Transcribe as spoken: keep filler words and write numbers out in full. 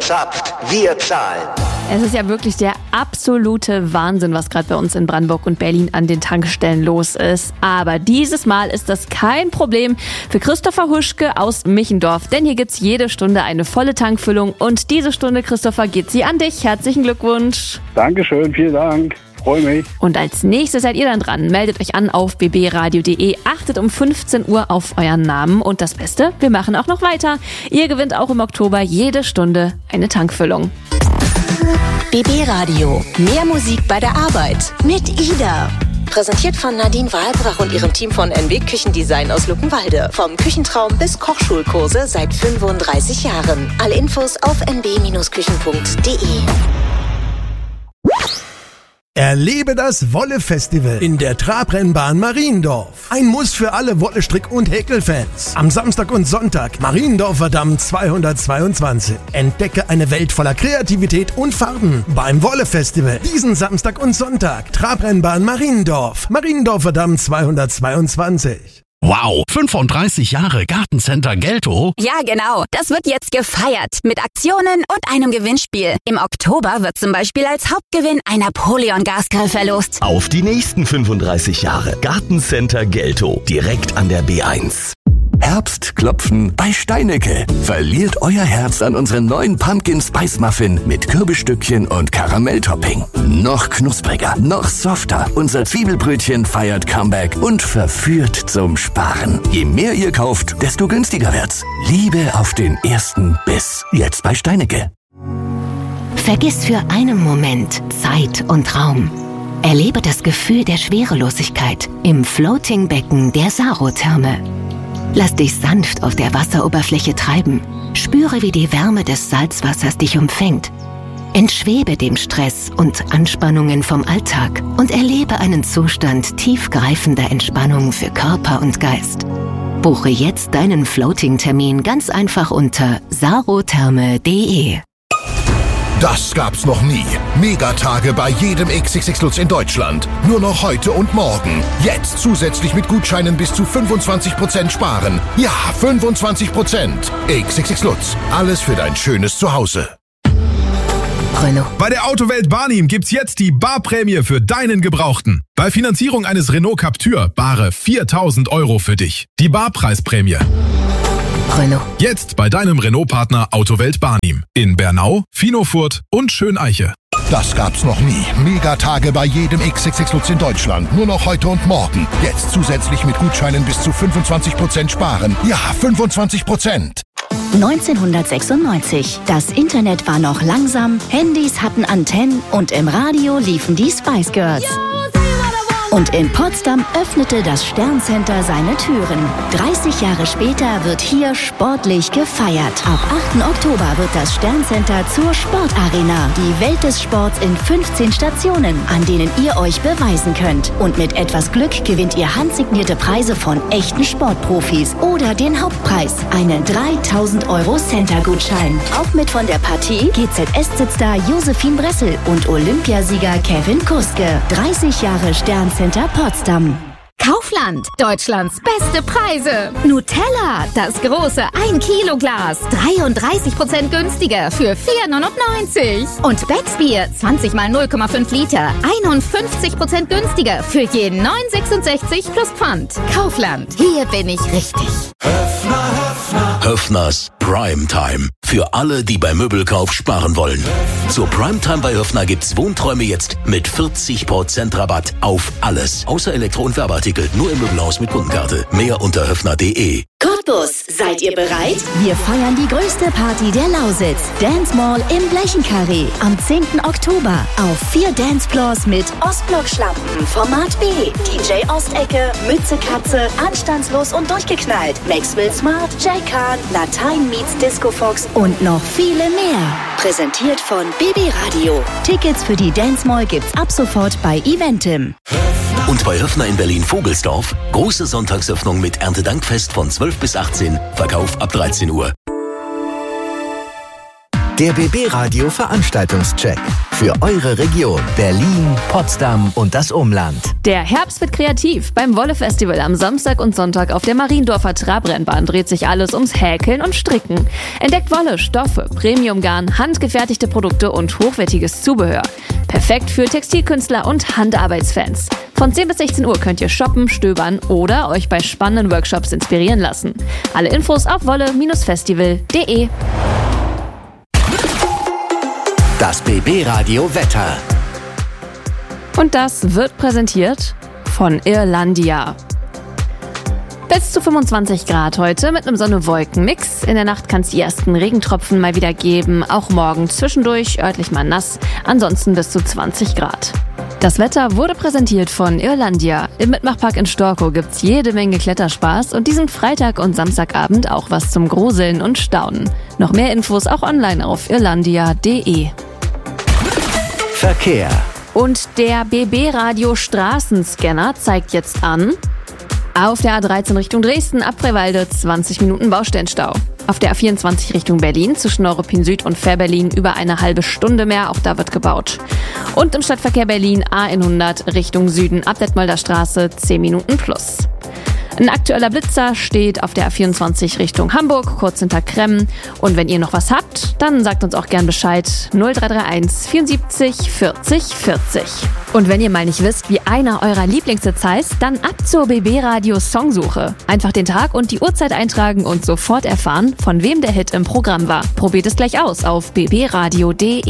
zapft, wir zahlen. Es ist ja wirklich der absolute Wahnsinn, was gerade bei uns in Brandenburg und Berlin an den Tankstellen los ist. Aber dieses Mal ist das kein Problem für Christopher Huschke aus Michendorf. Denn hier gibt's jede Stunde eine volle Tankfüllung. Und diese Stunde, Christopher, geht sie an dich. Herzlichen Glückwunsch. Dankeschön, vielen Dank. Freue mich. Und als nächstes seid ihr dann dran. Meldet euch an auf b b radio punkt d e. Achtet um fünfzehn Uhr auf euren Namen. Und das Beste, wir machen auch noch weiter. Ihr gewinnt auch im Oktober jede Stunde eine Tankfüllung. B B Radio. Mehr Musik bei der Arbeit. Mit Ida. Präsentiert von Nadine Wahlbrach und ihrem Team von N W Küchendesign aus Luckenwalde. Vom Küchentraum bis Kochschulkurse seit fünfunddreißig Jahren. Alle Infos auf n b küchen punkt d e. Erlebe das Wolle-Festival in der Trabrennbahn Mariendorf. Ein Muss für alle Wolle-Strick- und Häkelfans. Am Samstag und Sonntag Mariendorfer Damm zweihundertzweiundzwanzig. Entdecke eine Welt voller Kreativität und Farben beim Wolle-Festival. Diesen Samstag und Sonntag Trabrennbahn Mariendorf. Mariendorfer Damm zweihundertzweiundzwanzig. Wow, fünfunddreißig Jahre Gartencenter Geltow? Ja, genau. Das wird jetzt gefeiert. Mit Aktionen und einem Gewinnspiel. Im Oktober wird zum Beispiel als Hauptgewinn ein Napoleon-Gasgrill verlost. Auf die nächsten fünfunddreißig Jahre. Gartencenter Geltow. Direkt an der B eins. Herbstklopfen bei Steinecke. Verliert euer Herz an unseren neuen Pumpkin Spice Muffin mit Kürbisstückchen und Karamelltopping. Noch knuspriger, noch softer. Unser Zwiebelbrötchen feiert Comeback und verführt zum Sparen. Je mehr ihr kauft, desto günstiger wird's. Liebe auf den ersten Biss. Jetzt bei Steinecke. Vergiss für einen Moment Zeit und Raum. Erlebe das Gefühl der Schwerelosigkeit im Floating-Becken der Sarotherme. Lass dich sanft auf der Wasseroberfläche treiben. Spüre, wie die Wärme des Salzwassers dich umfängt. Entschwebe dem Stress und Anspannungen vom Alltag und erlebe einen Zustand tiefgreifender Entspannung für Körper und Geist. Buche jetzt deinen Floating-Termin ganz einfach unter sarotherme punkt d e. Das gab's noch nie. Megatage bei jedem X X X Lutz in Deutschland. Nur noch heute und morgen. Jetzt zusätzlich mit Gutscheinen bis zu fünfundzwanzig Prozent sparen. Ja, fünfundzwanzig Prozent. X X X Lutz. Alles für dein schönes Zuhause. Renault. Bei der Autowelt Barnim gibt's jetzt die Barprämie für deinen Gebrauchten. Bei Finanzierung eines Renault Captur bare viertausend Euro für dich. Die Barpreisprämie. Renault. Jetzt bei deinem Renault-Partner Autowelt Barnim. In Bernau, Finofurt und Schöneiche. Das gab's noch nie. Megatage bei jedem X X X Lutz in Deutschland. Nur noch heute und morgen. Jetzt zusätzlich mit Gutscheinen bis zu fünfundzwanzig Prozent sparen. Ja, fünfundzwanzig Prozent. neunzehnhundertsechsundneunzig. Das Internet war noch langsam, Handys hatten Antennen und im Radio liefen die Spice Girls. Und in Potsdam öffnete das Sterncenter seine Türen. dreißig Jahre später wird hier sportlich gefeiert. Ab achten Oktober wird das Sterncenter zur Sportarena. Die Welt des Sports in fünfzehn Stationen, an denen ihr euch beweisen könnt. Und mit etwas Glück gewinnt ihr handsignierte Preise von echten Sportprofis oder den Hauptpreis, einen dreitausend Euro Center-Gutschein. Auch mit von der Partie G Z S-Star Josephine Bressel und Olympiasieger Kevin Kuske. dreißig Jahre Sterncenter Potsdam. Kaufland, Deutschlands beste Preise. Nutella, das große ein Kilo Glas, dreiunddreißig Prozent günstiger für vier neunundneunzig. Und Becksbier, zwanzig mal null Komma fünf Liter, einundfünfzig Prozent günstiger für jeden neun sechsundsechzig plus Pfand. Kaufland, hier bin ich richtig. Höfner, Höfner. Höfners Primetime. Für alle, die beim Möbelkauf sparen wollen. Zur Primetime bei Höfner gibt's Wohnträume jetzt mit vierzig Prozent Rabatt auf alles. Außer Elektro- und Werbeartikel. Nur im Möbelhaus mit Kundenkarte. Mehr unter höfner punkt de. Cottbus, seid ihr bereit? Wir feiern die größte Party der Lausitz. Dance Mall im Blechenkarree. Am zehnten Oktober. Auf vier Dancefloors mit Ostblock-Schlampen, Format B, D J Ostecke, Mütze Katze, Anstandslos und durchgeknallt, Maxwell Smart, Jay Kahn, Latein meets Disco Fox und noch viele mehr. Präsentiert von B B Radio. Tickets für die Dance Mall gibt's ab sofort bei Eventim. Und bei Höfner in Berlin-Vogelsdorf große Sonntagsöffnung mit Erntedankfest von zwölf bis achtzehn, Verkauf ab dreizehn Uhr. Der B B Radio Veranstaltungscheck für eure Region Berlin, Potsdam und das Umland. Der Herbst wird kreativ. Beim Wolle Festival am Samstag und Sonntag auf der Mariendorfer Trabrennbahn dreht sich alles ums Häkeln und Stricken. Entdeckt Wolle, Stoffe, Premiumgarn, handgefertigte Produkte und hochwertiges Zubehör. Perfekt für Textilkünstler und Handarbeitsfans. Von zehn bis sechzehn Uhr könnt ihr shoppen, stöbern oder euch bei spannenden Workshops inspirieren lassen. Alle Infos auf wolle Festival punkt de. Das B B Radio Wetter. Und das wird präsentiert von Irlandia. Bis zu fünfundzwanzig Grad heute mit einem Sonne-Wolken-Mix. In der Nacht kann es die ersten Regentropfen mal wieder geben. Auch morgen zwischendurch örtlich mal nass. Ansonsten bis zu zwanzig Grad. Das Wetter wurde präsentiert von Irlandia. Im Mitmachpark in Storkow gibt's jede Menge Kletterspaß und diesen Freitag und Samstagabend auch was zum Gruseln und Staunen. Noch mehr Infos auch online auf irlandia punkt de. Verkehr. Und der B B-Radio Straßenscanner zeigt jetzt an: auf der A dreizehn Richtung Dresden, ab Freiwalde zwanzig Minuten Baustellenstau. Auf der A vierundzwanzig Richtung Berlin, zwischen Neuruppin Süd und Fährberlin über eine halbe Stunde mehr, auch da wird gebaut. Und im Stadtverkehr Berlin A hundert Richtung Süden, ab Detmolder Straße zehn Minuten plus. Ein aktueller Blitzer steht auf der A vierundzwanzig Richtung Hamburg, kurz hinter Kremmen. Und wenn ihr noch was habt, dann sagt uns auch gern Bescheid. null drei drei eins vierundsiebzig vierzig vierzig. Und wenn ihr mal nicht wisst, wie einer eurer Lieblingshits heißt, dann ab zur B B Radio Songsuche. Einfach den Tag und die Uhrzeit eintragen und sofort erfahren, von wem der Hit im Programm war. Probiert es gleich aus auf b b radio punkt de.